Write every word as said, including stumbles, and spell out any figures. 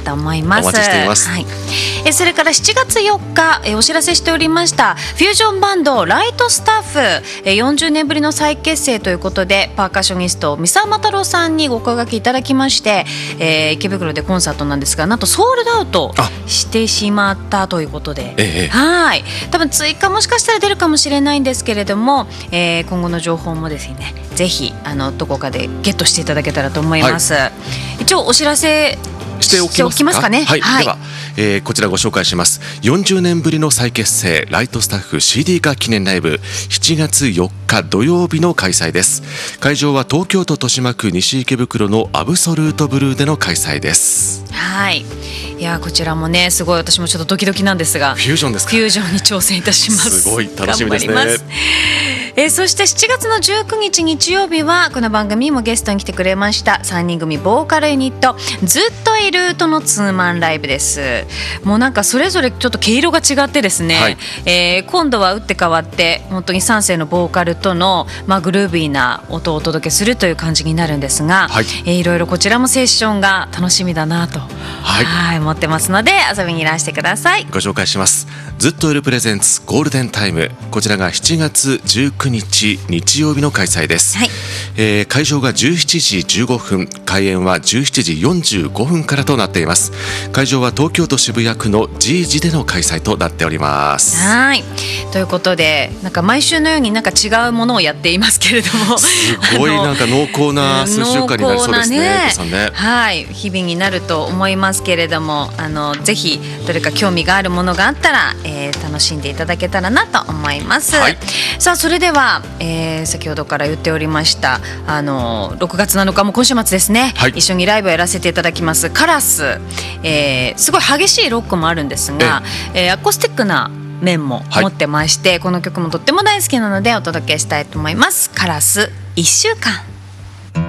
と思います。 お待ちしています。 はい、えそれからしちがつよっかえお知らせしておりましたフュージョンバンドライトスタッフえよんじゅうねんぶりの再結成ということで、パーカッショニスト三沢又郎さんにご声掛けいただきまして、えー、池袋でコンサートなんですが、なんとソールドアウトしてしまったということで、 ええ、 はい多分追加もしかしたら出るかもしれないんですけれども、えー、今後の情報もですねぜひあのどこかでゲットしていただけたらと思います。はい、一応お知らせしておきますか。 しておきますかね。 はい、 はい、 では、えー、こちらご紹介します。よんじゅうねんぶりの再結成ライトスタッフ シーディー 化記念ライブ、しちがつよっか土曜日の開催です。会場は東京都豊島区西池袋のアブソルートブルーでの開催です。 はい、いやこちらもねすごい私もちょっとドキドキなんですが、 フュージョンですか。 フュージョンに挑戦いたします。 すごい楽しみですね。 頑張ります。えー、そしてしちがつのじゅうくにち日曜日はこの番組にもゲストに来てくれましたさんにん組ボーカルユニットずっといるとのツーマンライブです。もうなんかそれぞれちょっと毛色が違ってですね、はい、えー、今度は打って変わって本当にさん世のボーカルとの、まあ、グルービーな音をお届けするという感じになるんですが、はい、えー、いろいろこちらもセッションが楽しみだなと、はい、はい思ってますので遊びにいらしてください。 ご紹介します。ずっといるプレゼンツゴールデンタイム、こちらがしちがつじゅうくにち日曜日の開催です。はい、えー、会場がじゅうしちじじゅうごふん、開演はじゅうしちじよんじゅうごふんからとなっています。会場は東京都渋谷区の ジージでの開催となっております。 はいということでなんか毎週のようになんか違うものをやっていますけれどもすごいなんか濃厚な数週間になりそうですね。 濃厚なね、はい日々になると思いますけれども、あのぜひどれか興味があるものがあったら、えー、楽しんでいただけたらなと思います。はい、さあそれでは、えー、先ほどから言っておりましたあのろくがつなのかも今週末ですね、はい、一緒にライブをやらせていただきますカラス、えー、すごい激しいロックもあるんですが、えー、アコースティックな面も持ってまして、はい、この曲もとっても大好きなのでお届けしたいと思います。カラスいっしゅうかん。